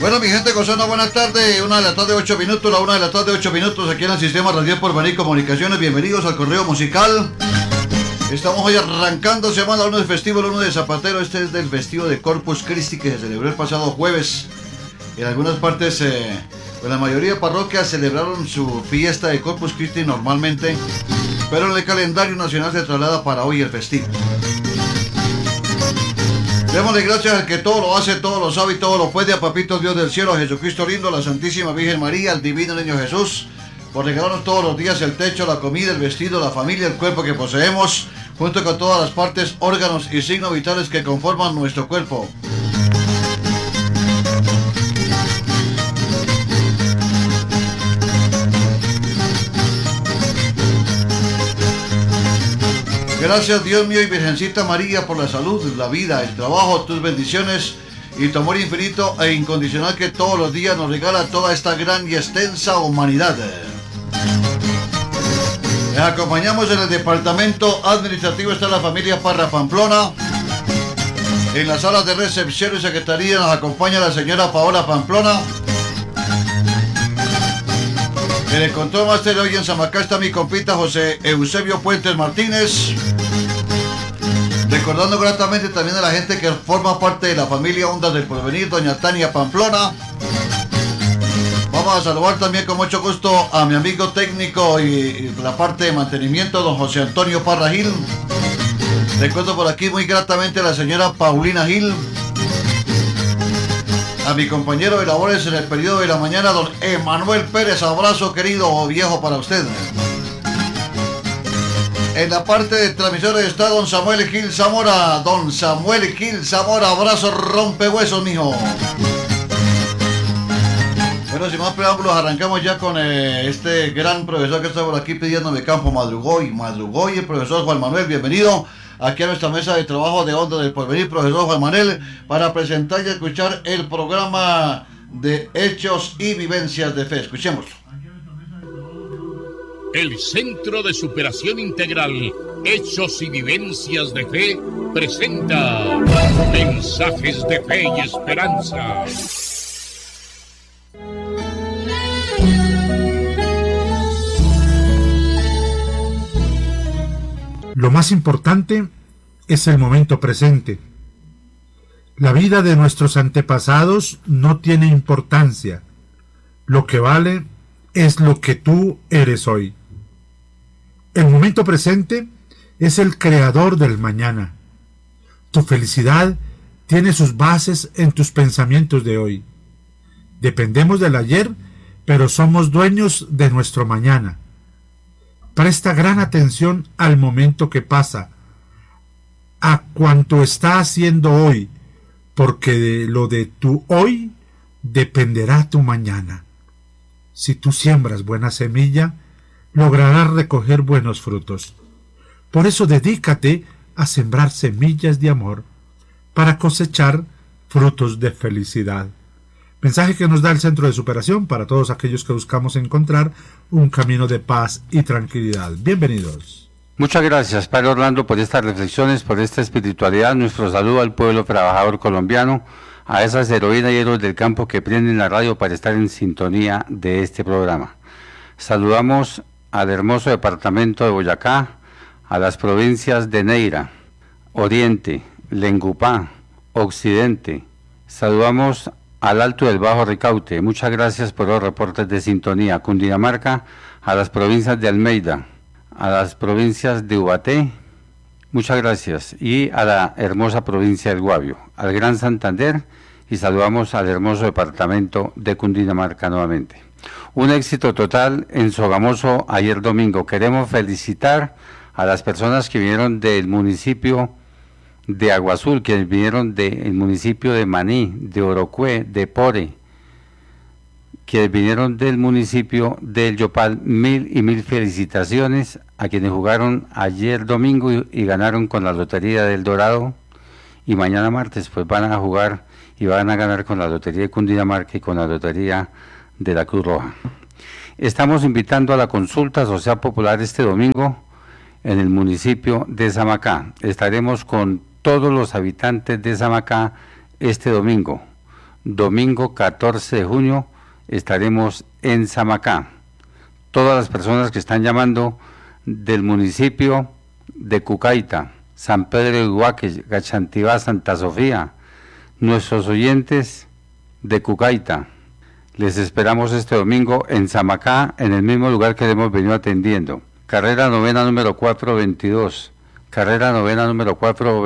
Bueno, mi gente, gozando, buenas tardes. 1 de la tarde, 8 minutos. La 1 de la tarde, 8 minutos. Aquí en el Sistema Radial Porvenir Comunicaciones. Bienvenidos al Correo Musical. Estamos hoy arrancando semana 1 del festival 1 de Zapatero. Este es del festivo de Corpus Christi que se celebró el pasado jueves. En algunas partes, pues la mayoría de parroquias celebraron su fiesta de Corpus Christi normalmente, pero en el calendario nacional se traslada para hoy el festivo. Démosle gracias al que todo lo hace, todo lo sabe y todo lo puede, a Papito Dios del cielo, a Jesucristo lindo, a la Santísima Virgen María, al Divino Niño Jesús, por regalarnos todos los días el techo, la comida, el vestido, la familia, el cuerpo que poseemos, junto con todas las partes, órganos y signos vitales que conforman nuestro cuerpo. Gracias Dios mío y Virgencita María por la salud, la vida, el trabajo, tus bendiciones y tu amor infinito e incondicional que todos los días nos regala toda esta gran y extensa humanidad. Les acompañamos en el departamento administrativo, está la familia Parra Pamplona. En las salas de recepción y secretaría nos acompaña la señora Paola Pamplona. En el control máster hoy en Samacá está mi compita José Eusebio Puentes Martínez. Recordando gratamente también a la gente que forma parte de la familia Ondas del Porvenir, doña Tania Pamplona. Vamos a saludar también con mucho gusto a mi amigo técnico y la parte de mantenimiento, don José Antonio Parra Gil. Recuerdo por aquí muy gratamente a la señora Paulina Gil. A mi compañero de labores en el periodo de la mañana, don Emanuel Pérez. Abrazo querido viejo para usted. En la parte de transmisores está don Samuel Gil Zamora. Don Samuel Gil Zamora, abrazo rompehuesos, mijo. Bueno, sin más preámbulos, arrancamos ya con este gran profesor que está por aquí pidiéndome campo. Madrugó y el profesor Juan Manuel, bienvenido aquí a nuestra mesa de trabajo de Ondas del Porvenir, profesor Juan Manuel, para presentar y escuchar el programa de Hechos y Vivencias de Fe. Escuchemos. El Centro de Superación Integral Hechos y Vivencias de Fe presenta Mensajes de Fe y Esperanza. Lo más importante es el momento presente. La vida de nuestros antepasados no tiene importancia. Lo que vale es lo que tú eres hoy. El momento presente es el creador del mañana. Tu felicidad tiene sus bases en tus pensamientos de hoy. Dependemos del ayer, pero somos dueños de nuestro mañana. Presta gran atención al momento que pasa, a cuanto está haciendo hoy, porque de lo de tu hoy dependerá tu mañana. Si tú siembras buena semilla, lograrás recoger buenos frutos. Por eso dedícate a sembrar semillas de amor para cosechar frutos de felicidad. Mensaje que nos da el Centro de Superación para todos aquellos que buscamos encontrar un camino de paz y tranquilidad. Bienvenidos. Muchas gracias, Padre Orlando, por estas reflexiones, por esta espiritualidad. Nuestro saludo al pueblo trabajador colombiano, a esas heroínas y héroes del campo que prenden la radio para estar en sintonía de este programa. Saludamos al hermoso departamento de Boyacá, a las provincias de Neira, Oriente, Lengupá, Occidente. Saludamos al Alto del Bajo Ricaute. Muchas gracias por los reportes de sintonía. Cundinamarca, a las provincias de Almeida, a las provincias de Ubaté, muchas gracias, y a la hermosa provincia del Guavio, al Gran Santander, y saludamos al hermoso departamento de Cundinamarca nuevamente. Un éxito total en Sogamoso ayer domingo. Queremos felicitar a las personas que vinieron del municipio de Agua Azul, que vinieron del municipio de Maní, de Orocué, de Pore, que vinieron del municipio del Yopal. Mil felicitaciones a quienes jugaron ayer domingo y ganaron con la Lotería del Dorado, y mañana martes pues van a jugar y van a ganar con la Lotería de Cundinamarca y con la Lotería de la Cruz Roja. Estamos invitando a la consulta social popular este domingo en el municipio de Samacá. Estaremos con todos los habitantes de Samacá este domingo. domingo 14 de junio, estaremos en Samacá. Todas las personas que están llamando del municipio de Cucaita, San Pedro de Uguaque, Gachantivá, Santa Sofía, nuestros oyentes de Cucaita, les esperamos este domingo en Samacá, en el mismo lugar que hemos venido atendiendo. Carrera novena número 422. Carrera novena número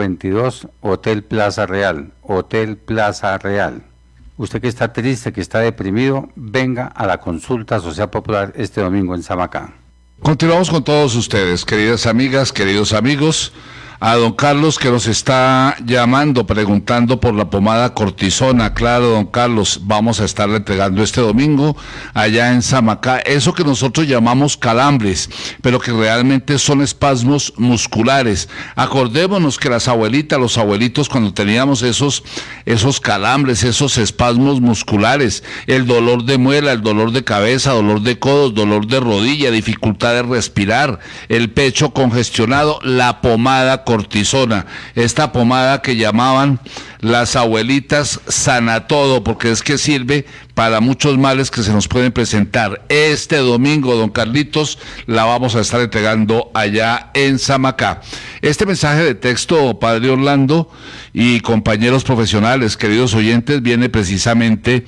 422, Hotel Plaza Real. Hotel Plaza Real. Usted que está triste, que está deprimido, venga a la consulta social popular este domingo en Samacá. Continuamos con todos ustedes, queridas amigas, queridos amigos. A don Carlos, que nos está llamando, preguntando por la pomada cortisona. Claro, don Carlos, vamos a estarle entregando este domingo allá en Samacá, eso que nosotros llamamos calambres, pero que realmente son espasmos musculares. Acordémonos que las abuelitas, los abuelitos, cuando teníamos esos calambres, esos espasmos musculares, el dolor de muela, el dolor de cabeza, dolor de codos, dolor de rodilla, dificultad de respirar, el pecho congestionado, la pomada cortisona, esta pomada que llamaban las abuelitas sana todo, porque es que sirve para muchos males que se nos pueden presentar. Este domingo, don Carlitos, la vamos a estar entregando allá en Samacá. Este mensaje de texto, padre Orlando y compañeros profesionales, queridos oyentes, viene precisamente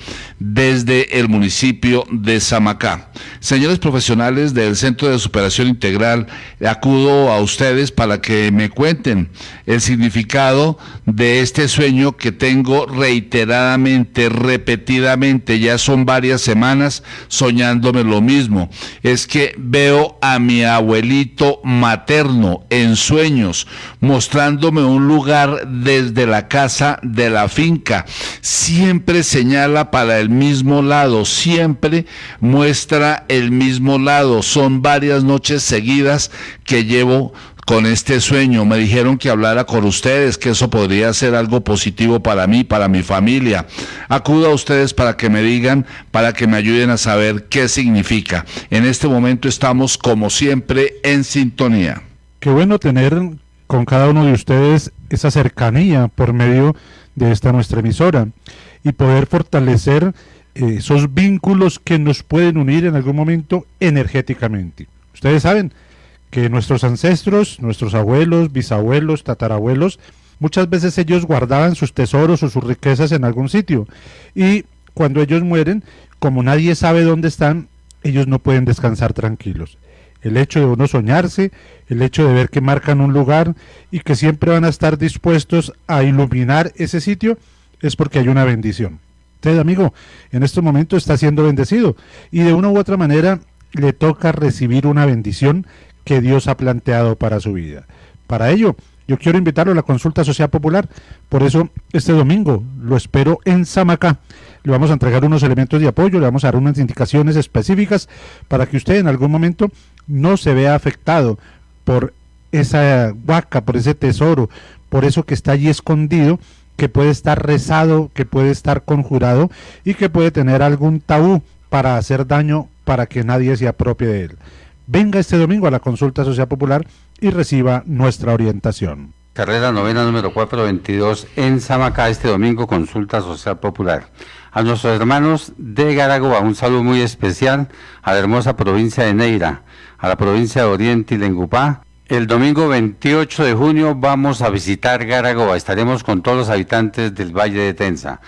desde el municipio de Samacá. Señores profesionales del Centro de Superación Integral, acudo a ustedes para que me cuenten el significado de este sueño que tengo reiteradamente, repetidamente, ya son varias semanas soñándome lo mismo. Es que veo a mi abuelito materno en sueños, mostrándome un lugar desde la casa de la finca. Siempre señala para el mismo lado, siempre muestra el mismo lado. Son varias noches seguidas que llevo con este sueño. Me dijeron que hablara con ustedes, que eso podría ser algo positivo para mí, para mi familia. Acudo a ustedes para que me digan, para que me ayuden a saber qué significa. En este momento estamos, como siempre, en sintonía. Qué bueno tener con cada uno de ustedes esa cercanía por medio de esta nuestra emisora y poder fortalecer esos vínculos que nos pueden unir en algún momento energéticamente. Ustedes saben que nuestros ancestros, nuestros abuelos, bisabuelos, tatarabuelos, muchas veces ellos guardaban sus tesoros o sus riquezas en algún sitio, y cuando ellos mueren, como nadie sabe dónde están, ellos no pueden descansar tranquilos. El hecho de uno soñarse, el hecho de ver que marcan un lugar y que siempre van a estar dispuestos a iluminar ese sitio, es porque hay una bendición. Usted, amigo, en este momento está siendo bendecido, y de una u otra manera le toca recibir una bendición que Dios ha planteado para su vida. Para ello, yo quiero invitarlo a la consulta social popular. Por eso, este domingo lo espero en Samacá. Le vamos a entregar unos elementos de apoyo, le vamos a dar unas indicaciones específicas para que usted en algún momento no se vea afectado por esa huaca, por ese tesoro, por eso que está allí escondido, que puede estar rezado, que puede estar conjurado y que puede tener algún tabú para hacer daño, para que nadie se apropie de él. Venga este domingo a la consulta social popular y reciba nuestra orientación. Carrera novena número 422 en Samacá, este domingo, consulta social popular. A nuestros hermanos de Garagoa, un saludo muy especial a la hermosa provincia de Neira, a la provincia de Oriente y Lengupá. El domingo 28 de junio vamos a visitar Garagoa, estaremos con todos los habitantes del Valle de Tensa.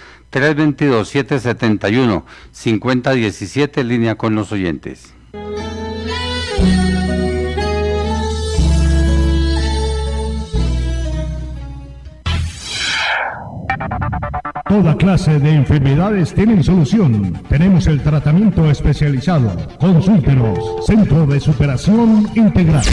322-771-5017, línea con los oyentes. Toda clase de enfermedades tienen solución. Tenemos el tratamiento especializado. Consúltenos. Centro de Superación Integral.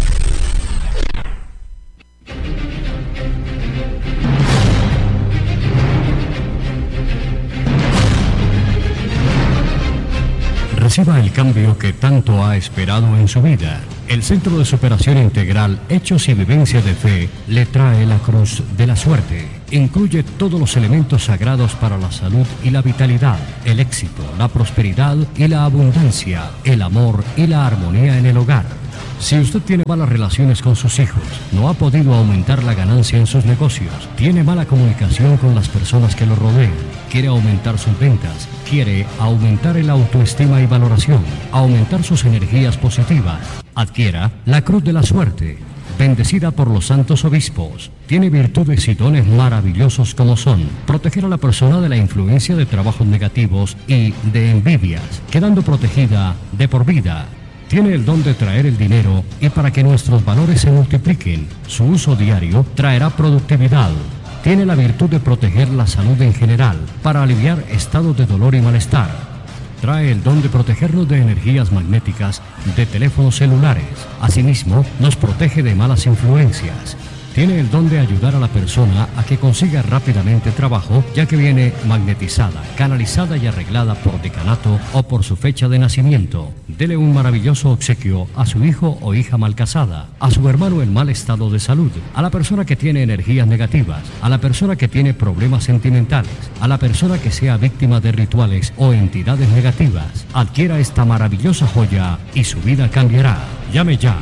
Reciba el cambio que tanto ha esperado en su vida. El Centro de Superación Integral Hechos y Vivencias de Fe le trae la Cruz de la Suerte. Incluye todos los elementos sagrados para la salud y la vitalidad, el éxito, la prosperidad y la abundancia, el amor y la armonía en el hogar. Si usted tiene malas relaciones con sus hijos, no ha podido aumentar la ganancia en sus negocios, tiene mala comunicación con las personas que lo rodean, quiere aumentar sus ventas, quiere aumentar el autoestima y valoración, aumentar sus energías positivas, adquiera la Cruz de la Suerte, bendecida por los santos obispos. Tiene virtudes y dones maravillosos como son proteger a la persona de la influencia de trabajos negativos y de envidias, quedando protegida de por vida. Tiene el don de traer el dinero y para que nuestros valores se multipliquen, su uso diario traerá productividad. Tiene la virtud de proteger la salud en general, para aliviar estados de dolor y malestar. Trae el don de protegernos de energías magnéticas de teléfonos celulares. Asimismo, nos protege de malas influencias. Tiene el don de ayudar a la persona a que consiga rápidamente trabajo, ya que viene magnetizada, canalizada y arreglada por decanato o por su fecha de nacimiento. Dele un maravilloso obsequio a su hijo o hija mal casada, a su hermano en mal estado de salud, a la persona que tiene energías negativas, a la persona que tiene problemas sentimentales, a la persona que sea víctima de rituales o entidades negativas. Adquiera esta maravillosa joya y su vida cambiará. Llame ya,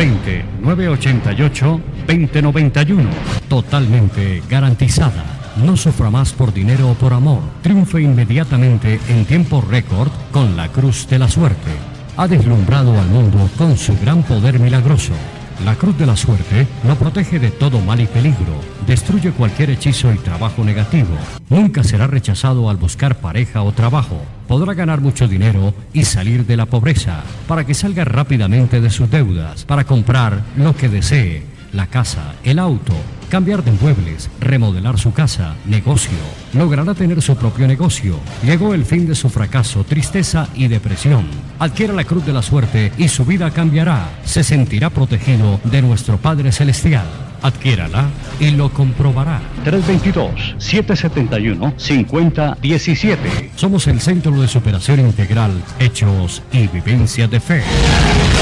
320-988-2091. Totalmente garantizada. No sufra más por dinero o por amor. Triunfe inmediatamente en tiempo récord con la Cruz de la Suerte. Ha deslumbrado al mundo con su gran poder milagroso. La Cruz de la Suerte lo protege de todo mal y peligro. Destruye cualquier hechizo y trabajo negativo. Nunca será rechazado al buscar pareja o trabajo. Podrá ganar mucho dinero y salir de la pobreza, para que salga rápidamente de sus deudas, para comprar lo que desee, la casa, el auto, cambiar de muebles, remodelar su casa, negocio. Logrará tener su propio negocio. Llegó el fin de su fracaso, tristeza y depresión. Adquiera la Cruz de la Suerte y su vida cambiará. Se sentirá protegido de nuestro Padre Celestial. Adquiérala y lo comprobará. 322-771-5017. Somos el Centro de Superación Integral, Hechos y Vivencias de Fe.